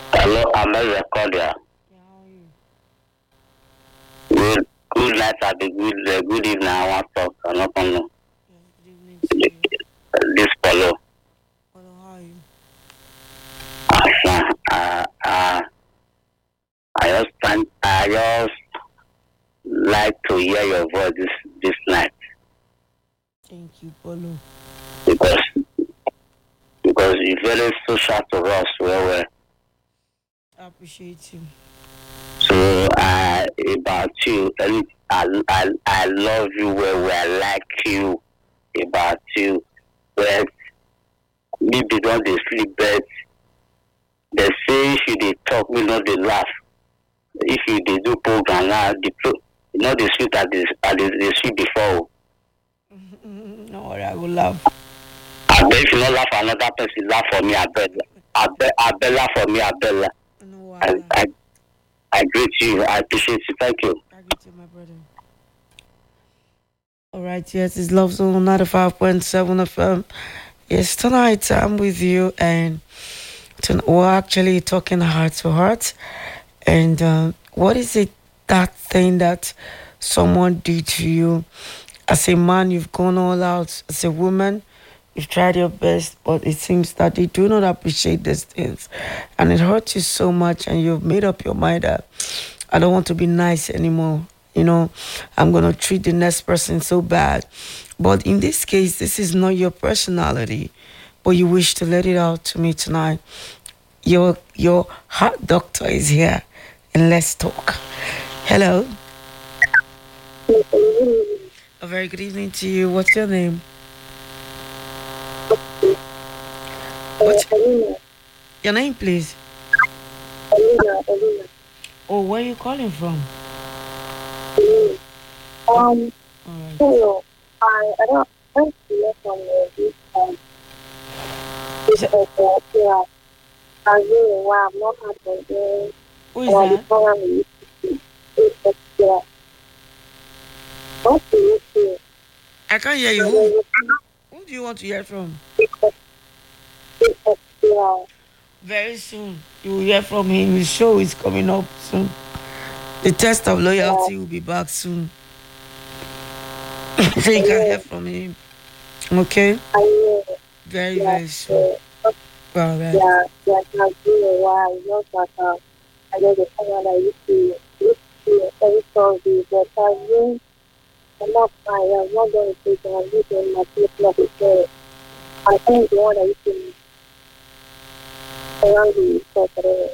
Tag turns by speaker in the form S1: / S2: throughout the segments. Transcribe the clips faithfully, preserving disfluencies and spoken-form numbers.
S1: Hello, I'm a recorder.
S2: Yeah, how are you?
S1: Good, good night, Abi. Good, uh, good evening. I want to talk. I'm not on
S2: Yes, good evening to you.
S1: this follow.
S2: Hello, how are you?
S1: Uh, uh, uh, I just find, I just like to hear your voice this this night
S2: Thank you, Polo.
S1: because because you're very social to us. Well, well.
S2: I appreciate you.
S1: So uh, about you, I, I, I I love you. Well, well. I like you about you. But maybe don't they sleep, but they say if you they talk, we know they laugh. If you they do program now, the pro, you know the sweet at the at the, the sweet before.
S2: No worry, I will laugh.
S1: I bet if you not laugh for another person, laugh for me. I bet, I bet, I bet laugh for me. I bet. la-
S2: No
S1: I
S2: wala.
S1: I I greet you. I appreciate you. Thank you.
S2: I get you, my brother. All right, yes, it's Love Zone ninety-five point seven F M. Yes, tonight I'm with you, and to, we're actually talking heart to heart. And uh, what is it, that thing that someone did to you? As a man, you've gone all out. As a woman, you've tried your best, but it seems that they do not appreciate these things. And it hurts you so much, and you've made up your mind that I don't want to be nice anymore. You know, I'm going to treat the next person so bad. But in this case, this is not your personality, but you wish to let it out to me tonight. Your your heart doctor is here, and let's talk. Hello, a very good evening to you. What's your name? What's your name, please? Oh, where are you calling from? Oh,
S3: Um,
S2: all right.
S3: so I I don't I don't hear from you this um this
S2: Is that,
S3: uh, yeah. I really why I'm not happy again
S2: who is
S3: or the
S2: that?
S3: program is this yeah. What do you feel?
S2: I can't hear you.
S3: So
S2: Who?
S3: there's
S2: Who do you want to hear from?
S3: a this yeah.
S2: Very soon, you will hear from him. His show is coming up soon. The test of
S3: Yeah,
S2: loyalty will be back soon, so
S3: I
S2: you can hear
S3: know,
S2: from him. Okay,
S3: I know,
S2: very
S3: yeah,
S2: very soon.
S3: so, but
S2: All right.
S3: yeah, yeah, it has been a while. Just that uh, I know the program I used to used to every Thursday, but I've been I'm not fine. I'm not going to take it. I'm using my flip flop because I think the one I used to around the so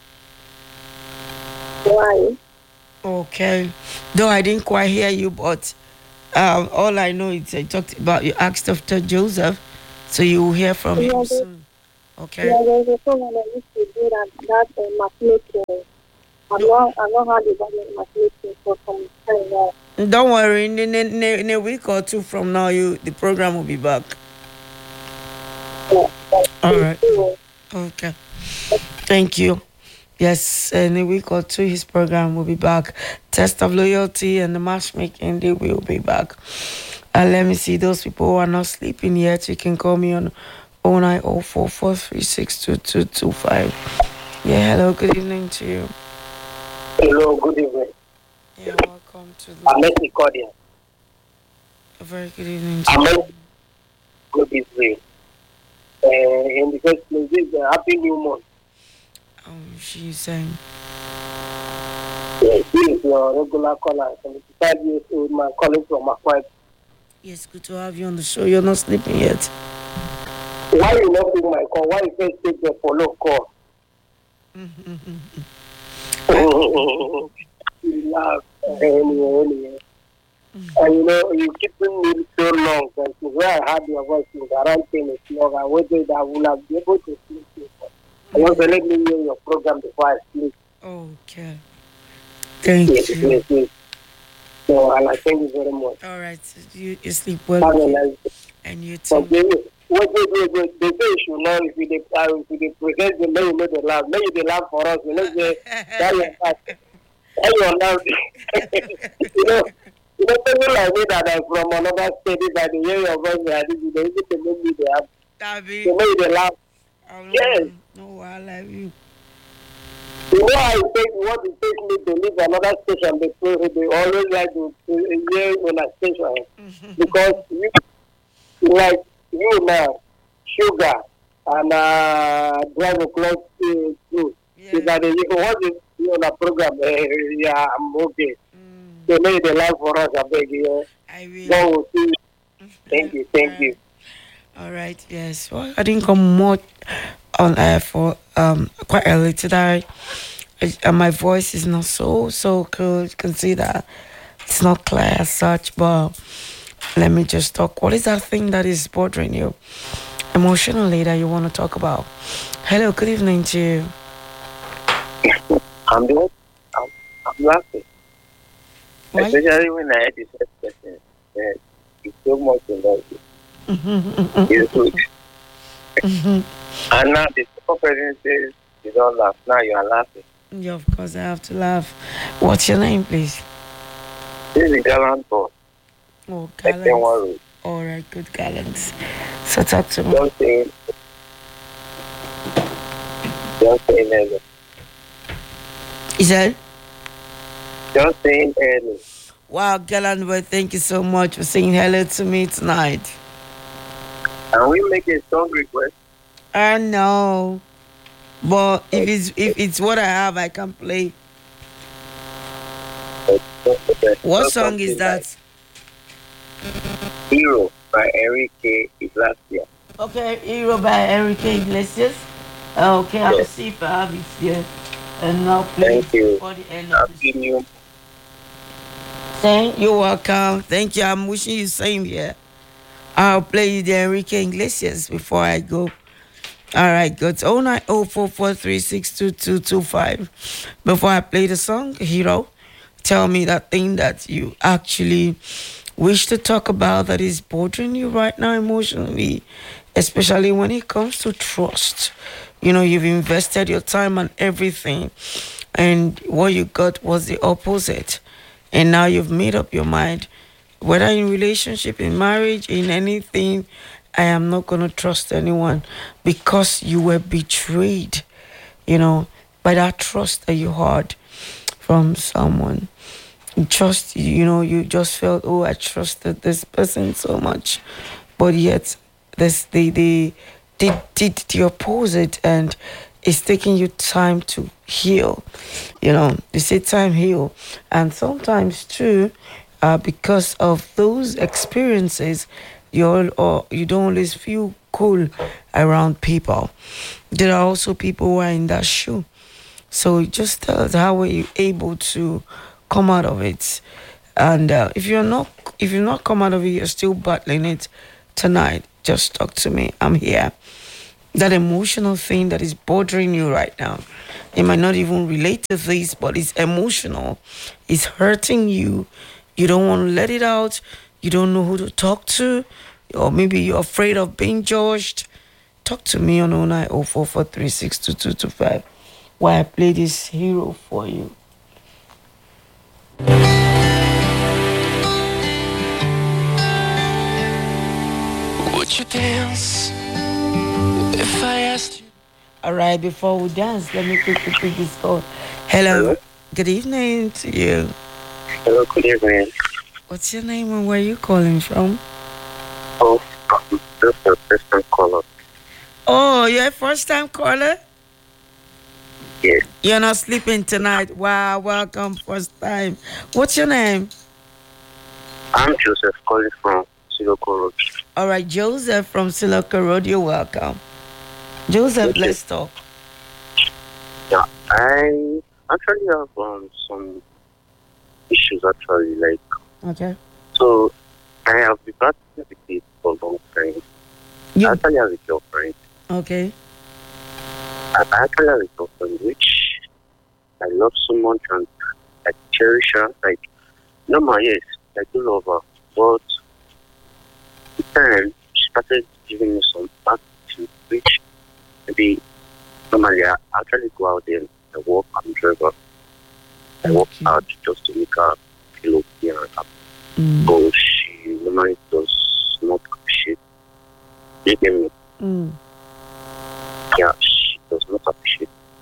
S3: why?
S2: Okay. Though I didn't quite hear you, but um, all I know is I talked about you asked after Joseph, so you will hear from him
S3: Yeah, there,
S2: soon. Okay.
S3: yeah, there's a program I used to do that that uh, mathematics. I'm
S2: No,
S3: not I'm not had about mathematics for some time now.
S2: don't worry. In, in, in, in a week or two from now, you the program will be back.
S3: Yeah, but
S2: All
S3: it's
S2: right.
S3: still
S2: Okay. Thank you. Yes, in a week or two, his program will be back. Test of loyalty and the matchmaking, they will be back. And let me see those people who are not sleeping yet. You can call me on oh nine oh four four three six two two two five. Yeah, hello, good evening to you.
S1: Hello, good evening.
S2: Yeah, welcome to
S1: I'm
S2: Love.
S1: not recording.
S2: A very good evening to
S1: I'm not
S2: you.
S1: good evening. Uh, in the first place, this is a happy new month.
S2: Um, she's saying,
S1: Yes, this is your regular caller, seventy-five years old man calling from Akwa.
S2: yes, good to have you on the show. You're not sleeping yet.
S1: Why you not take my call? Why you first take the follow call?
S2: I,
S1: You laugh. Anyway, anyway. And you know, you keeping me so long. And so where I had your voice in the around ten o'clock, I waited that I would have been able to sleep. I want to let me know your program before I sleep.
S2: okay.
S1: Yes,
S2: Thank you.
S1: yes, yes. So, and I thank you very much.
S2: All right. You, you sleep well,
S1: Have a
S2: okay?
S1: nice day.
S2: And you
S1: But
S2: too.
S1: they, what they do, they, they say you should know if you they, uh, if you they present them, then you know they laugh. Then you they laugh for us. You know, say, that your laugh. That your laugh. You know, you know, people like me that are from another state, if I dey hear your voice, they are this, they even they make me they have, they
S2: Tabby,
S1: make they laugh.
S2: I
S1: Yes.
S2: know. No, I love you.
S1: You know, I take what it takes me to leave another station. They, they always like to, to hear on a station because you, like you now, sugar and uh, drive o'clock uh, too.
S2: Yeah.
S1: Is that you watch it on a program? Uh, yeah, I'm okay.
S2: Mm,
S1: They made the life for us. I beg you.
S2: I will.
S1: God will see. Thank
S2: Uh,
S1: you. Thank you.
S2: all right. Yes. Well, I didn't come much on air for um quite early today. I- And my voice is not so so good. You can see that it's not clear as such. But let me just talk. What is that thing that is bothering you emotionally that you want to talk about? Hello. Good evening to you.
S1: I'm doing. I'm, I'm laughing,
S2: Why?
S1: especially when I had this person. Yeah, it's so much in love. It's good. And now the second person says you don't laugh. Now you are laughing.
S2: Yeah, of course I have to laugh. What's your name, please?
S1: This is a gallant boy.
S2: Oh,
S1: Like them
S2: Gallants.
S1: one road.
S2: All right, good Gallants. So talk to me.
S1: Don't say, don't say hello.
S2: Is that?
S1: Don't say hello.
S2: Wow, Gallant boy, thank you so much for saying hello to me tonight.
S1: And we make a song request.
S2: I know, but if it's if it's what I have, I can play. What
S1: Not
S2: song is
S1: something like
S2: that?
S1: Hero by Enrique Iglesias.
S2: Okay, Hero by Enrique Iglesias. Okay, I'll
S1: Yes.
S2: see if I have it here, and I'll play it
S1: Thank you.
S2: before the end of
S1: Happy
S2: this.
S1: New
S2: Thank you're welcome. Thank you. I'm wishing you same here. I'll play you the Enrique Iglesias before I go. All right, good. oh nine oh four four three six two two two five. Before I play the song, Hero, tell me that thing that you actually wish to talk about that is bothering you right now emotionally, especially when it comes to trust. You know, you've invested your time and everything, and what you got was the opposite. And now you've made up your mind, whether in relationship, in marriage, in anything, I am not going to trust anyone because you were betrayed, you know, by that trust that you had from someone. You trust, you know, you just felt, oh, I trusted this person so much, but yet this they they they did the opposite, and it's taking you time to heal. You know, they say time heal, and sometimes too, uh, because of those experiences, you all or you don't always feel cool around people. There are also people who are in that shoe. So just tell us, how were you able to come out of it? And uh, if you're not, if you're not come out of it, you're still battling it tonight. Just talk to me. I'm here. That emotional thing that is bothering you right now, it might not even relate to this, but it's emotional. It's hurting you. You don't want to let it out. You don't know who to talk to, or maybe you're afraid of being judged. Talk to me on oh nine oh four four three six two two two five while I play this Hero for you. Would you dance if I asked you? All right, before we dance, let me quickly pick this call. Hello.
S1: Hello.
S2: Good evening to you.
S1: Hello, good evening.
S2: What's your name and where are you calling from?
S1: Oh, this is the first time caller.
S2: Oh, you're a first time caller?
S1: Yes,
S2: You're not sleeping tonight. Wow, welcome, first time. What's your name?
S1: I'm Joseph calling from Siloko Road.
S2: All right, Joseph from Siloka Road, you're welcome. Joseph,
S1: Okay.
S2: let's talk.
S1: Yeah, I actually have um, some issues actually. Like,
S2: Okay.
S1: so I have been battling with it for a long time.
S2: You,
S1: I actually have a girlfriend.
S2: okay.
S1: I actually have a girlfriend which I love so much and I cherish her. Like, normal, yes, I do love her. But the time she started giving me some attitude which maybe normally I actually go out there and I work, I'm a driver. I work
S2: Okay.
S1: hard just to make her feel okay and happy.
S2: Mm.
S1: So she normally does not appreciate. You get me?
S2: Mm.
S1: Yeah, she does not appreciate.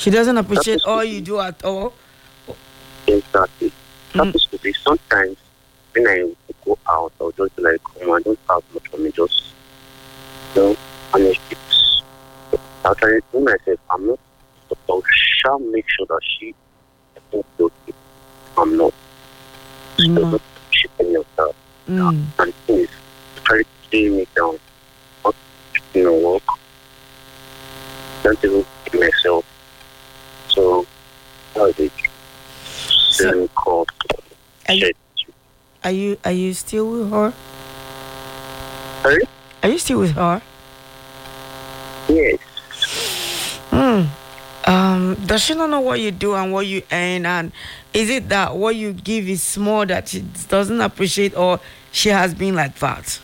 S2: She doesn't
S1: That
S2: appreciate
S1: is to
S2: all you
S1: be
S2: do at all.
S1: exactly. That
S2: Mm,
S1: is to be sometimes when I go out, I'll just be like, oh, I don't have much for me, just you know, manage it. I'll try to do myself. I'm not, but I shall make sure that she doesn't feel it. I'm not. She
S2: mm,
S1: doesn't appreciate any of that.
S2: mm.
S1: And the thing is, try to keep me down. Not, you know, work. Don't even keep myself. So, how is it?
S2: So
S1: Then call.
S2: are you
S1: Shit.
S2: are you are you still with her?
S1: Sorry?
S2: Are you still with her?
S1: Yes.
S2: Hmm. Um, does she not know what you do and what you earn? And is it that what you give is small that she doesn't appreciate, or she has been like that?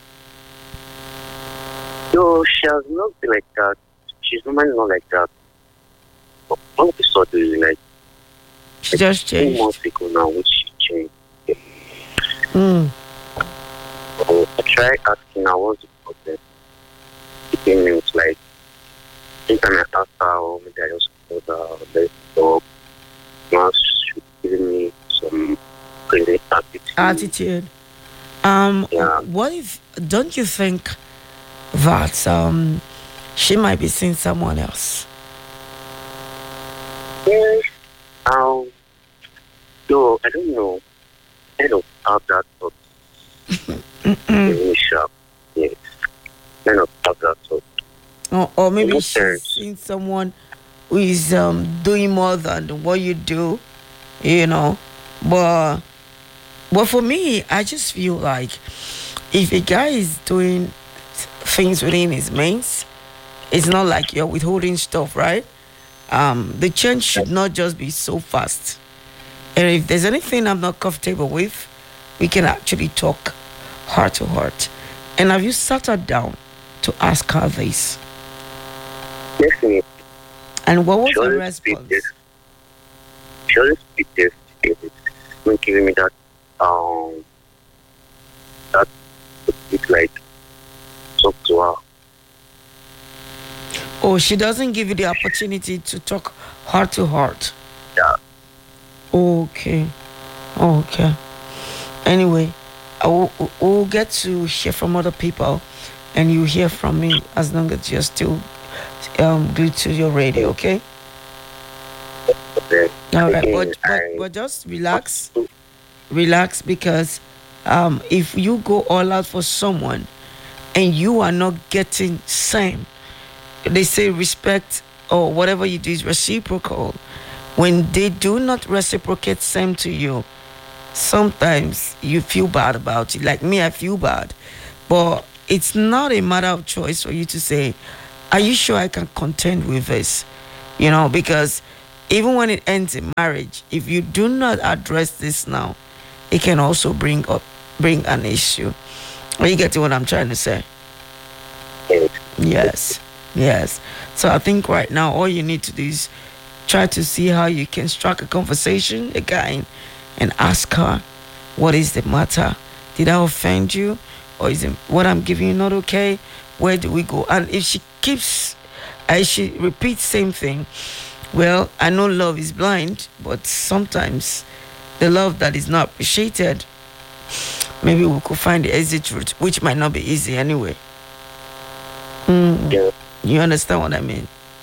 S1: No, she has not been like that. She's normally not like that. But all of a sudden, like,
S2: She just
S1: two
S2: changed.
S1: months ago now, when she changed.
S2: Hmm.
S1: So I tried asking her what's the problem. She came in with like, anytime I asked her, or maybe I just called her, let's talk. Now she's giving me some crazy attitude.
S2: Attitude. Um,
S1: Yeah.
S2: what if? Don't you think that um she might be seeing someone else?
S1: Yes. Um, no, I don't know. I don't have that thought.
S2: Mm-mm.
S1: Really sharp. Yes. I don't have that thought.
S2: Or, or maybe
S1: No
S2: she's
S1: sense.
S2: seeing someone who is um doing more than what you do, you know. But but for me, I just feel like if a guy is doing things within his means, it's not like you're withholding stuff, right? Um, the change should not just be so fast. And if there's anything I'm not comfortable with, we can actually talk heart to heart. And have you sat her down to ask her this?
S1: Definitely.
S2: And what was
S1: She
S2: her
S1: always speak
S2: response?
S1: this. She always speak this. It's not giving me that, um, that, it's like, talk to her.
S2: Oh, she doesn't give you the opportunity to talk heart to heart.
S1: Yeah.
S2: Okay. Okay. Anyway, I will, we'll get to hear from other people, and you hear from me as long as you're still um, glued to your radio, okay?
S1: But then,
S2: All right,
S1: again,
S2: but, but,
S1: I,
S2: but just relax. Relax, because um, if you go all out for someone and you are not getting same, they say respect or whatever you do is reciprocal. When they do not reciprocate same to you, sometimes you feel bad about it. Like me, I feel bad. But it's not a matter of choice for you to say, are you sure I can contend with this? You know, because even when it ends in marriage, if you do not address this now, it can also bring up bring an issue. Are you getting what I'm trying to say?
S1: yes.
S2: Yes. Yes. So I think right now all you need to do is try to see how you can strike a conversation again and ask her, what is the matter? Did I offend you? Or is it what I'm giving you not okay? Where do we go? And if she keeps, if she repeats same thing, well, I know love is blind, but sometimes the love that is not appreciated, maybe we could find the exit route, which might not be easy anyway. Mm.
S1: Yeah.
S2: You understand what I mean?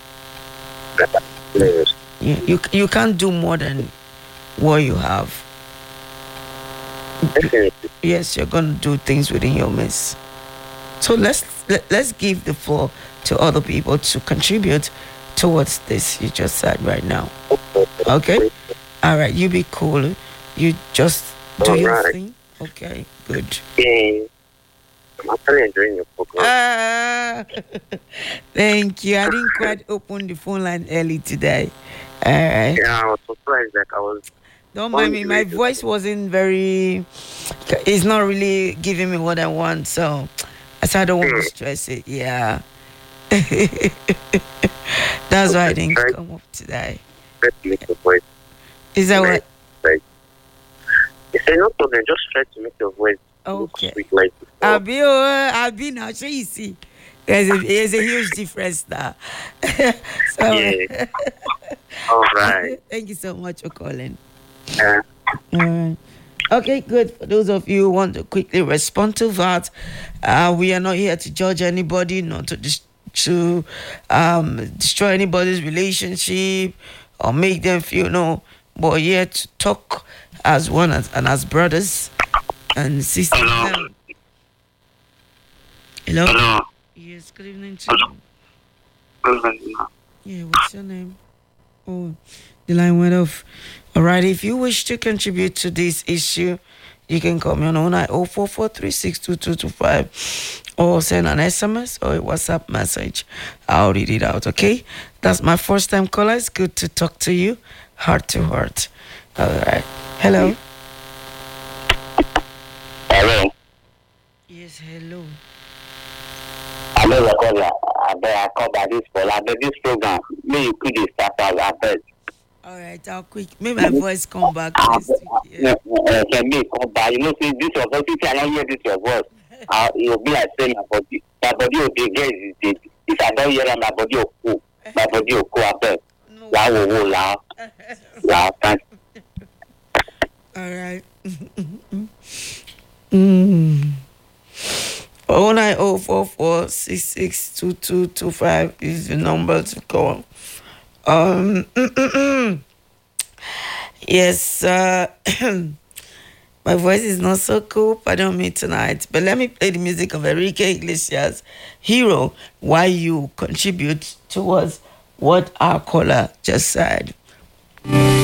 S1: Yes.
S2: You, you you can't do more than what you have.
S1: Definitely.
S2: Yes, you're gonna do things within your means. So let's let, let's give the floor to other people to contribute towards this you just said right now. Okay? All right, you be cool. You just do
S1: All
S2: your
S1: right.
S2: thing. Okay, good.
S1: Yeah. I'm actually enjoying your program.
S2: Ah, thank you. I didn't quite open the phone line early today. All right.
S1: Yeah, I was surprised. Like, I was
S2: Don't
S1: on
S2: mind me.
S1: the
S2: My
S1: radio.
S2: voice wasn't very. It's not really giving me what I want, so I said I don't want to
S1: Hmm.
S2: stress it. Yeah. That's why I didn't
S1: Try
S2: come up today.
S1: try to make your voice
S2: Is that
S1: nice.
S2: what?
S1: Like, you say no problem. Just try to make your voice look
S2: Okay.
S1: sweet like before.
S2: I'll be. Uh, I'll be now. So you see, there's a there's a huge difference now. So
S1: Yeah. All right.
S2: Thank you so much for calling.
S1: Uh,
S2: All right. Okay, good. For those of you who want to quickly respond to that, uh, we are not here to judge anybody, not to dis- to um, destroy anybody's relationship or make them feel no, but here to talk as one as, and as brothers and sisters.
S1: hello.
S2: Hello.
S1: Hello.
S2: Yes. Good evening to
S1: Hello.
S2: you.
S1: Good evening, ma'am.
S2: Yeah. What's your name? Oh, the line went off. All right. If you wish to contribute to this issue, you can call me on oh nine oh four four three six two two two five or send an S M S or a WhatsApp message. I'll read it out, okay? That's my first time caller. It's good to talk to you, heart to heart. All right. Hello.
S1: Hello.
S2: Yes, hello.
S1: I know the caller. I bet I call by this call. I bet this program. May you could start out. I bet.
S2: All right, I'll quick. May my voice come back
S1: I
S2: next week. Yeah.
S1: can me come by. You know, see this your voice. If I don't hear this your voice, uh, it will be like saying my body. My body will be get it. If I don't hear that, my body will cool. My body will cool. I bet.
S2: No.
S1: Wow, wow, wow, loud, loud. Thank
S2: All right. mm. oh nine oh four four six six two two two five is the number to call. Um, yes, uh, my voice is not so cool. Pardon me tonight, but let me play the music of Enrique Iglesias, Hero, while you contribute towards what our caller just said.